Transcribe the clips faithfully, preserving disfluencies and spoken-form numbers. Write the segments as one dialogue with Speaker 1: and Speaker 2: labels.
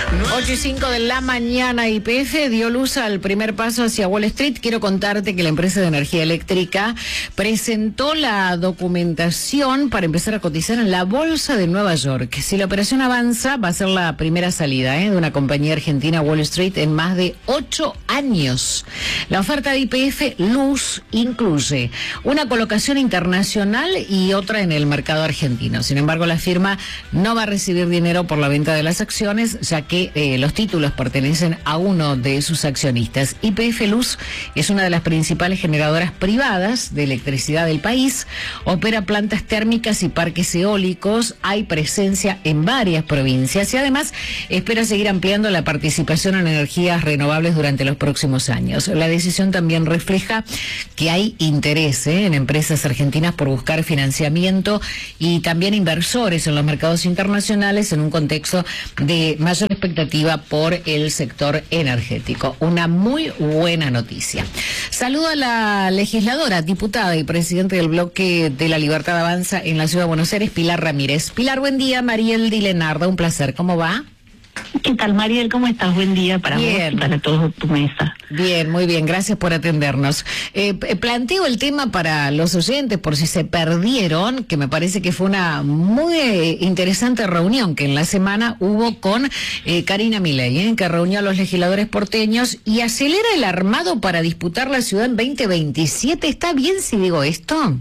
Speaker 1: ocho y cinco de la mañana, Y P F dio luz al primer paso hacia Wall Street. Quiero contarte que la empresa de energía eléctrica presentó la documentación para empezar a cotizar en la Bolsa de Nueva York. Si la operación avanza, va a ser la primera salida ¿eh? de una compañía argentina a Wall Street en más de ocho años. La oferta de Y P F Luz incluye una colocación internacional y otra en el mercado argentino. Sin embargo, la firma no va a recibir dinero por la venta de las acciones, ya que eh, los títulos pertenecen a uno de sus accionistas. Y P F Luz es una de las principales generadoras privadas de electricidad del país, opera plantas térmicas y parques eólicos, hay presencia en varias provincias y además espera seguir ampliando la participación en energías renovables durante los próximos años. La decisión también refleja que hay interés ¿eh? en empresas argentinas por buscar financiamiento y también inversores en los mercados internacionales en un contexto de mayor expectativa por el sector energético. Una muy buena noticia. Saludo a la legisladora, diputada y presidente del bloque de la Libertad Avanza en la Ciudad de Buenos Aires, Pilar Ramírez. Pilar, buen día. Mariel Di Lenardo, un placer. ¿Cómo va?
Speaker 2: ¿Qué tal, Mariel? ¿Cómo estás? Buen día para
Speaker 1: bien.
Speaker 2: vos y para toda tu mesa.
Speaker 1: Bien, muy bien. Gracias por atendernos. Eh, planteo el tema para los oyentes, por si se perdieron, que me parece que fue una muy interesante reunión que en la semana hubo con eh, Karina Milei, ¿eh? que reunió a los legisladores porteños y acelera el armado para disputar la ciudad en veinte veintisiete. ¿Está bien si digo esto?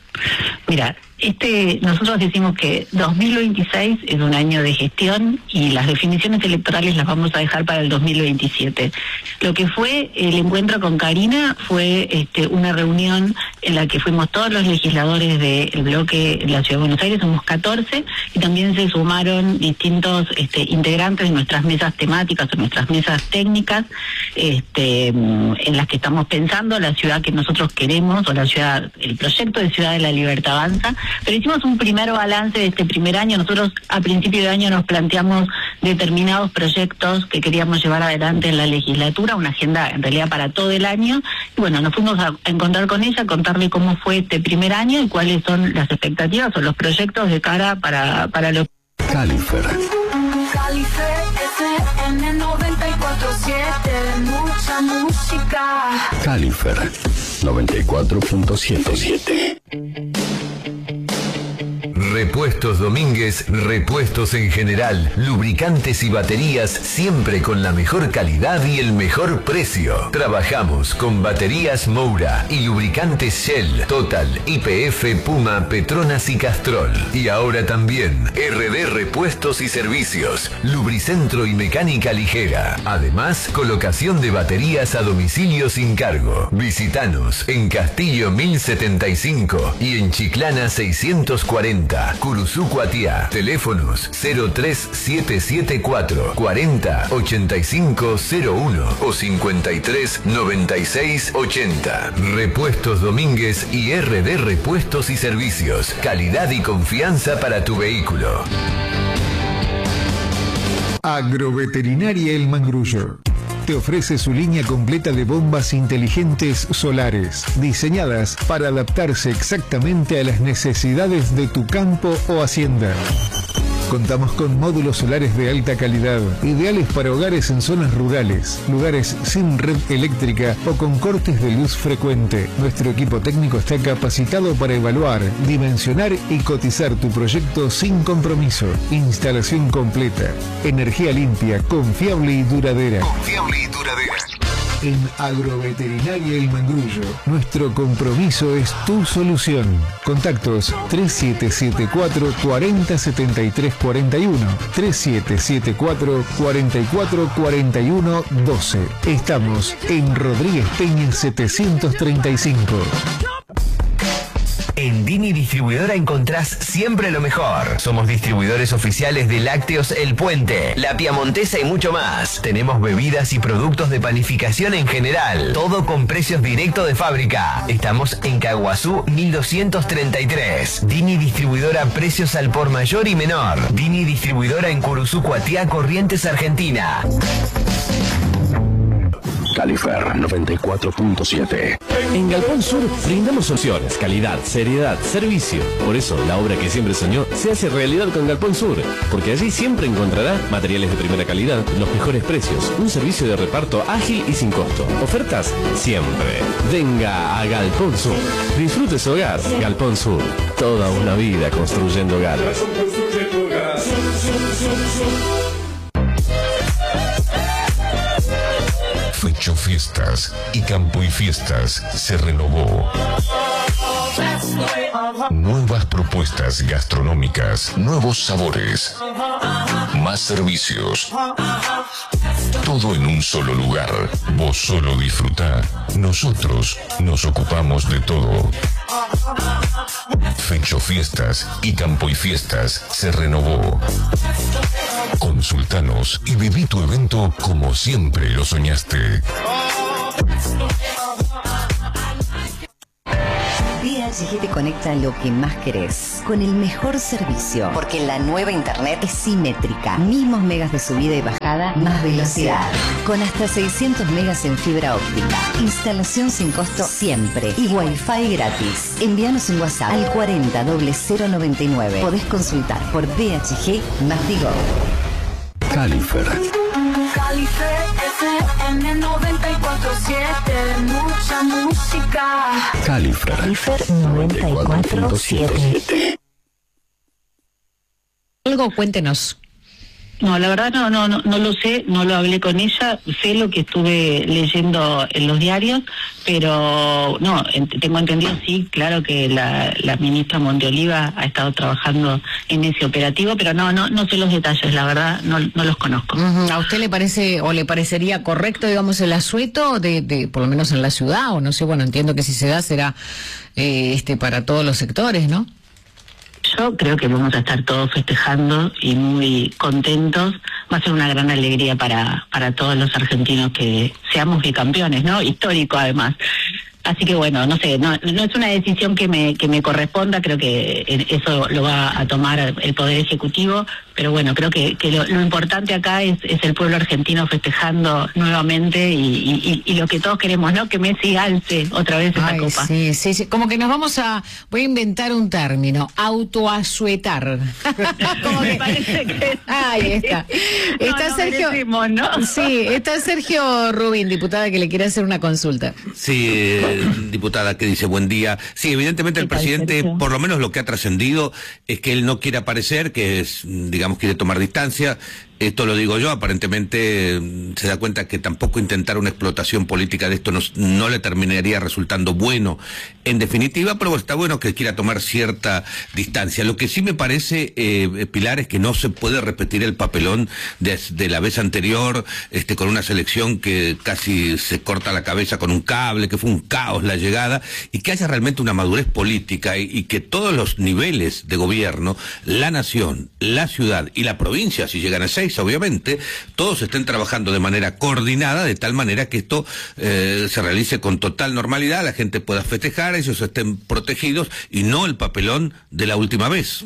Speaker 2: Mira, este, nosotros decimos que dos mil veintiséis es un año de gestión y las definiciones electorales las vamos a dejar para el dos mil veintisiete. Lo que fue el encuentro con Karina fue este, una reunión en la que fuimos todos los legisladores del bloque de la Ciudad de Buenos Aires, somos catorce, y también se sumaron distintos este, integrantes de nuestras mesas temáticas o nuestras mesas técnicas, este, en las que estamos pensando la ciudad que nosotros queremos, o la ciudad, el proyecto de Ciudad de la Libertad Avanza. Pero hicimos un primer balance de este primer año. Nosotros a principio de año nos planteamos determinados proyectos que queríamos llevar adelante en la legislatura, una agenda en realidad para todo el año. Y bueno, nos fuimos a encontrar con ella, a contarle cómo fue este primer año y cuáles son las expectativas o los proyectos de cara para, para lo
Speaker 3: Califer.
Speaker 4: Califer F M noventa y cuatro punto siete, mucha música.
Speaker 3: Califer noventa y cuatro punto siete.
Speaker 5: Repuestos Domínguez, repuestos en general, lubricantes y baterías siempre con la mejor calidad y el mejor precio. Trabajamos con baterías Moura y lubricantes Shell, Total, Y P F, Puma, Petronas y Castrol. Y ahora también R D Repuestos y Servicios, Lubricentro y Mecánica Ligera. Además, colocación de baterías a domicilio sin cargo. Visítanos en Castillo mil setenta y cinco y en Chiclana seiscientos cuarenta. Curuzú Cuatiá. Teléfonos cero tres siete siete cuatro cuarenta ochenta y cinco cero uno o cincuenta y tres noventa y seis ochenta. Repuestos Domínguez y R D Repuestos y Servicios. Calidad y confianza para tu vehículo.
Speaker 6: Agroveterinaria El Mangrullo te ofrece su línea completa de bombas inteligentes solares, diseñadas para adaptarse exactamente a las necesidades de tu campo o hacienda. Contamos con módulos solares de alta calidad, ideales para hogares en zonas rurales, lugares sin red eléctrica o con cortes de luz frecuente. Nuestro equipo técnico está capacitado para evaluar, dimensionar y cotizar tu proyecto sin compromiso. Instalación completa, energía limpia, confiable y duradera.
Speaker 5: Confiable y duradera.
Speaker 6: En Agroveterinaria El Mangrullo, nuestro compromiso es tu solución. Contactos tres siete siete cuatro cuarenta setenta y tres cuarenta y uno, tres siete siete cuatro cuarenta y cuatro cuarenta y uno doce. Estamos en Rodríguez Peña setecientos treinta y cinco.
Speaker 7: En Dini Distribuidora encontrás siempre lo mejor. Somos distribuidores oficiales de Lácteos El Puente, La Piamontesa y mucho más. Tenemos bebidas y productos de panificación en general. Todo con precios directos de fábrica. Estamos en Caguazú mil doscientos treinta y tres. Dini Distribuidora, precios al por mayor y menor. Dini Distribuidora en Curuzú Cuatiá, Corrientes, Argentina.
Speaker 3: Califer noventa y cuatro punto siete.
Speaker 8: En Galpón Sur brindamos soluciones, calidad, seriedad, servicio. Por eso, la obra que siempre soñó se hace realidad con Galpón Sur, porque allí siempre encontrará materiales de primera calidad, los mejores precios, un servicio de reparto ágil y sin costo. Ofertas siempre. Venga a Galpón Sur. Disfrute su hogar. Galpón Sur. Toda una vida construyendo hogar.
Speaker 9: Fecho Fiestas y Campo y Fiestas se renovó. Nuevas propuestas gastronómicas, nuevos sabores, más servicios. Todo en un solo lugar. Vos solo disfrutá. Nosotros nos ocupamos de todo. Fecho Fiestas y Campo y Fiestas se renovó. Consultanos y viví tu evento como siempre lo soñaste.
Speaker 10: V H G te conecta a lo que más querés, con el mejor servicio, porque la nueva internet es simétrica. Mismos megas de subida y bajada, más velocidad, con hasta seiscientos megas en fibra óptica. Instalación sin costo siempre y wifi gratis. Envíanos un WhatsApp al cuarenta cero cero noventa y nueve. Podés consultar por V H G más Digo.
Speaker 3: Califer.
Speaker 4: Califer F M noventa y cuatro siete, mucha música.
Speaker 3: Califer.
Speaker 10: Califer noventa y cuatro siete.
Speaker 1: Algo, cuéntenos.
Speaker 2: No, la verdad no, no, no, no lo sé, no lo hablé con ella, sé lo que estuve leyendo en los diarios, pero no, en, tengo entendido, sí, claro que la, la ministra Monteoliva ha estado trabajando en ese operativo, pero no, no, no sé los detalles, la verdad, no, no los conozco.
Speaker 1: Uh-huh. ¿A usted le parece o le parecería correcto, digamos, el asueto de, de, por lo menos en la ciudad, o no sé, bueno, entiendo que si se da será eh, este para todos los sectores, ¿no?
Speaker 2: Yo creo que vamos a estar todos festejando y muy contentos. Va a ser una gran alegría para, para todos los argentinos que seamos bicampeones, ¿no? Histórico, además. Así que bueno, no sé, no, no es una decisión que me que me corresponda, creo que eso lo va a tomar el Poder Ejecutivo, pero bueno, creo que, que lo, lo importante acá es, es el pueblo argentino festejando nuevamente y, y, y lo que todos queremos, ¿no? Que Messi alce otra vez esa
Speaker 1: Ay,
Speaker 2: copa.
Speaker 1: Sí, sí, sí, como que nos vamos a, voy a inventar un término, autoasuetar. Como
Speaker 2: Me
Speaker 1: que...
Speaker 2: parece que
Speaker 1: Ahí está.
Speaker 2: No,
Speaker 1: Está
Speaker 2: no
Speaker 1: Sergio,
Speaker 2: merecemos, ¿no?
Speaker 1: sí, está Sergio Rubín, diputada, que le quiere hacer una consulta.
Speaker 11: Sí, eh, diputada, que dice buen día. Sí, evidentemente el presidente, por lo menos lo que ha trascendido, es que él no quiere aparecer, que es, digamos, quiere tomar distancia. Esto lo digo yo, aparentemente eh, se da cuenta que tampoco intentar una explotación política de esto no, no le terminaría resultando bueno en definitiva, pero está bueno que quiera tomar cierta distancia. Lo que sí me parece, eh, Pilar, es que no se puede repetir el papelón de, de la vez anterior, este, con una selección que casi se corta la cabeza con un cable, que fue un caos la llegada, y que haya realmente una madurez política y, y que todos los niveles de gobierno, la nación, la ciudad y la provincia, si llegan a seis, obviamente, todos estén trabajando de manera coordinada, de tal manera que esto eh, se realice con total normalidad, la gente pueda festejar, ellos estén protegidos y no el papelón de la última vez.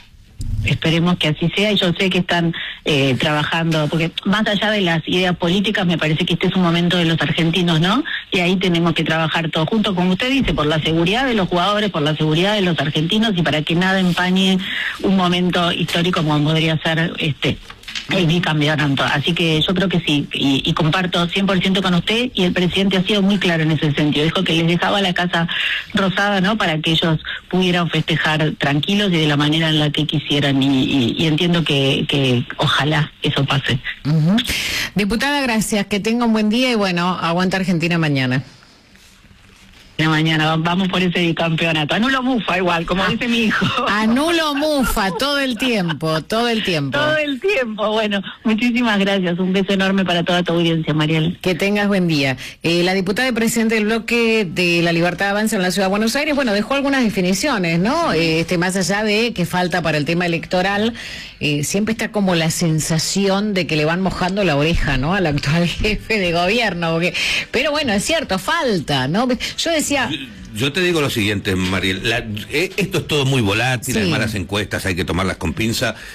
Speaker 2: Esperemos que así sea, y yo sé que están eh, trabajando, porque más allá de las ideas políticas, me parece que este es un momento de los argentinos, ¿no? Y ahí tenemos que trabajar todos juntos, como usted dice, por la seguridad de los jugadores, por la seguridad de los argentinos, y para que nada empañe un momento histórico como podría ser este el bicampeonato. Así que yo creo que sí, y, y comparto cien por ciento con usted, y el presidente ha sido muy claro en ese sentido. Dijo que les dejaba la Casa Rosada, ¿no?, para que ellos pudieran festejar tranquilos y de la manera en la que quisieran, y, y, y entiendo que, que ojalá eso pase.
Speaker 1: Uh-huh. Diputada, gracias, que tenga un buen día y bueno, aguanta Argentina mañana.
Speaker 2: De mañana vamos por ese bicampeonato. Anulo mufa igual, como ah, dice mi hijo.
Speaker 1: Anulo mufa todo el tiempo, todo el tiempo.
Speaker 2: Todo el tiempo. Bueno, muchísimas gracias. Un beso enorme para toda tu audiencia, Mariel.
Speaker 1: Que tengas buen día. Eh, la diputada y presidente del bloque de La Libertad Avanza en la Ciudad de Buenos Aires, bueno, dejó algunas definiciones, ¿no? Eh, este, más allá de que falta para el tema electoral, eh, siempre está como la sensación de que le van mojando la oreja, ¿no?, al actual jefe de gobierno. Porque, pero bueno, es cierto, falta, ¿no? Yo decía...
Speaker 11: Yo, yo te digo lo siguiente, Mariel, la, eh, esto es todo muy volátil, sí. Hay malas encuestas, hay que tomarlas con pinza.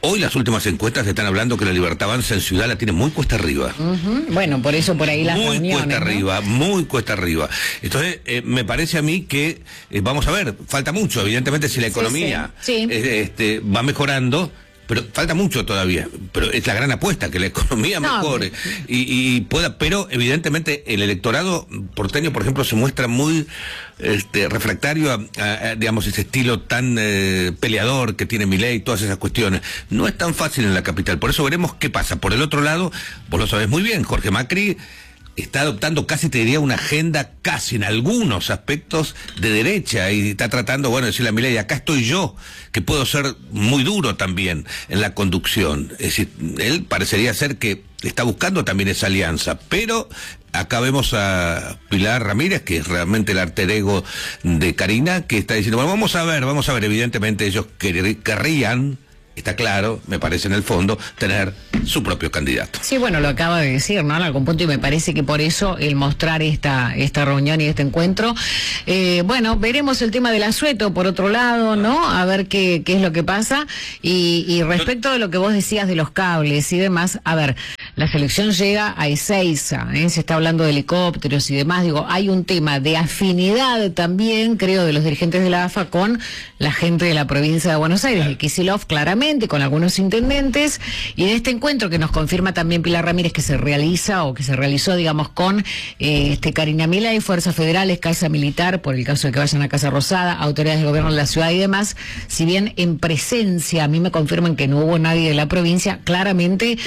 Speaker 11: Hoy las últimas encuestas están hablando que la Libertad Avanza en Ciudad la tiene muy cuesta arriba.
Speaker 1: Uh-huh. Bueno, por eso por ahí las
Speaker 11: muy
Speaker 1: reuniones,
Speaker 11: cuesta
Speaker 1: ¿no?
Speaker 11: arriba, muy cuesta arriba. Entonces, eh, me parece a mí que, eh, vamos a ver, falta mucho, evidentemente si la economía
Speaker 1: sí, sí.
Speaker 11: Eh, este, va mejorando, pero falta mucho todavía, pero es la gran apuesta, que la economía
Speaker 1: No,
Speaker 11: mejore y, y pueda, pero evidentemente el electorado porteño, por ejemplo, se muestra muy este, refractario a, a, a, digamos, ese estilo tan eh, peleador que tiene Milei, todas esas cuestiones. No es tan fácil en la capital, por eso veremos qué pasa. Por el otro lado, vos lo sabés muy bien, Jorge Macri está adoptando casi, te diría, una agenda casi en algunos aspectos de derecha y está tratando, bueno, de decirle a Milei, acá estoy yo, que puedo ser muy duro también en la conducción. Es decir, él parecería ser que está buscando también esa alianza, pero acá vemos a Pilar Ramírez, que es realmente el alter ego de Karina, que está diciendo, bueno, vamos a ver, vamos a ver, evidentemente ellos quer- querrían, está claro, me parece en el fondo, tener su propio candidato.
Speaker 1: Sí, bueno, lo acaba de decir, ¿no? En algún punto, y me parece que por eso el mostrar esta esta reunión y este encuentro, eh, bueno, veremos el tema del asueto por otro lado, ¿no? A ver qué, qué es lo que pasa. Y, y respecto de lo que vos decías de los cables y demás, a ver, la selección llega a Ezeiza, ¿eh? Se está hablando de helicópteros y demás, digo, hay un tema de afinidad también, creo, de los dirigentes de la A F A con la gente de la provincia de Buenos Aires, de Kicillof, claramente, con algunos intendentes, y de este encuentro que nos confirma también Pilar Ramírez que se realiza o que se realizó, digamos, con eh, este Karina Milei, Fuerzas Federales, Casa Militar, por el caso de que vayan a Casa Rosada, autoridades de gobierno de la ciudad y demás. Si bien en presencia a mí me confirman que no hubo nadie de la provincia, claramente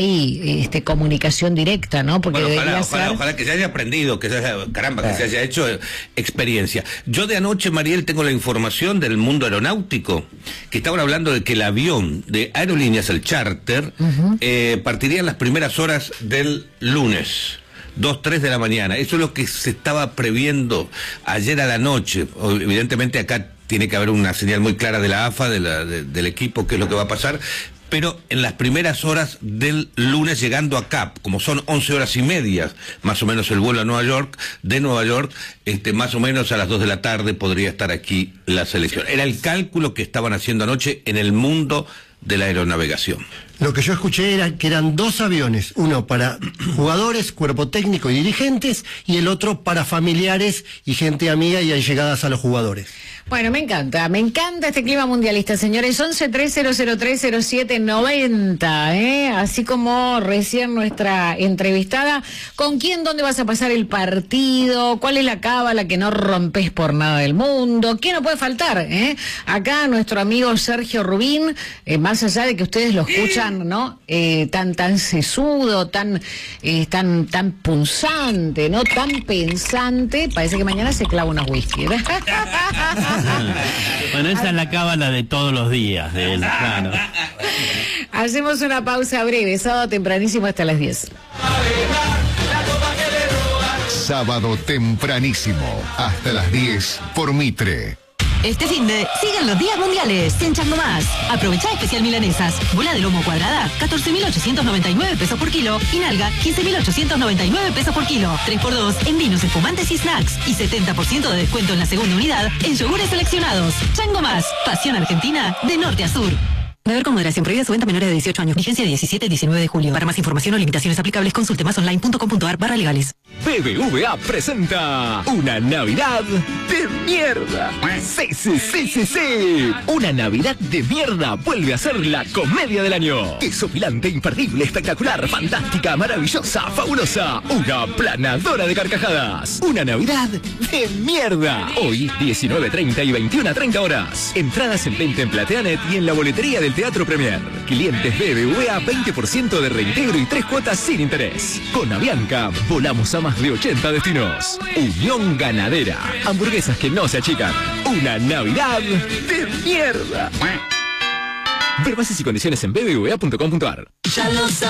Speaker 1: hay este comunicación directa, ¿no? Porque
Speaker 11: bueno,
Speaker 1: debería
Speaker 11: ojalá,
Speaker 1: ser...
Speaker 11: ojalá, ojalá que se haya aprendido, que se haya, caramba, que se haya hecho eh, experiencia. Yo de anoche, Mariel, tengo la información del mundo aeronáutico, que estaban hablando de que el avión de Aerolíneas, el charter, uh-huh. eh, partiría en las primeras horas del lunes, dos, tres de la mañana. Eso es lo que se estaba previendo ayer a la noche. Evidentemente acá tiene que haber una señal muy clara de la A F A, de la, de, del equipo, qué es lo que va a pasar, pero en las primeras horas del lunes llegando acá, como son once horas y media, más o menos el vuelo a Nueva York, de Nueva York, este, más o menos a las dos de la tarde podría estar aquí la selección. Era el cálculo que estaban haciendo anoche en el mundo de la aeronavegación.
Speaker 12: Lo que yo escuché era que eran dos aviones, uno para jugadores, cuerpo técnico y dirigentes, y el otro para familiares y gente amiga y allegadas a los jugadores.
Speaker 1: Bueno, me encanta, me encanta este clima mundialista, señores. once tres cero cero tres cero siete noventa, ¿eh? Así como recién nuestra entrevistada. ¿Con quién, dónde vas a pasar el partido? ¿Cuál es la cábala que no rompes por nada del mundo? ¿Qué no puede faltar, eh? Acá nuestro amigo Sergio Rubín, eh, más allá de que ustedes lo escuchan, ¿no? Eh, tan, tan sesudo, tan, eh, tan, tan punzante, ¿no? Tan pensante, parece que mañana se clava unos whisky, ¿eh?
Speaker 13: Bueno, esa es la cábala de todos los días de él, claro.
Speaker 1: Hacemos una pausa breve, sábado tempranísimo hasta las diez.
Speaker 6: Sábado tempranísimo hasta las diez por Mitre.
Speaker 14: Este fin de siguen los días mundiales en Chango Más. Aprovecha especial milanesas. Bola de lomo cuadrada, catorce mil ochocientos noventa y nueve pesos por kilo. Y nalga, quince mil ochocientos noventa y nueve pesos por kilo. tres por dos en vinos, espumantes y snacks. Y setenta por ciento de descuento en la segunda unidad en yogures seleccionados. Chango Más. Pasión argentina de norte a sur. Beber con moderación, prohibida su venta a menores de dieciocho años. Vigencia diecisiete y diecinueve de julio. Para más información o limitaciones aplicables, consulte más online punto com punto ar barra legales.
Speaker 15: B B V A presenta una Navidad de mierda. Sí, sí, sí, sí, sí. Una Navidad de mierda vuelve a ser la comedia del año. Desopilante, imperdible, espectacular, fantástica, maravillosa, fabulosa. Una planadora de carcajadas. Una Navidad de mierda. Hoy, diecinueve treinta y veintiuna treinta horas. Entradas en venta en Plateanet y en la boletería del Teatro Premier. Clientes B B V A, veinte por ciento de reintegro y tres cuotas sin interés. Con Avianca, volamos a más de ochenta destinos. Unión Ganadera. Hamburguesas que no se achican. Una Navidad de mierda. Ver bases y condiciones en b b v a punto com punto ar.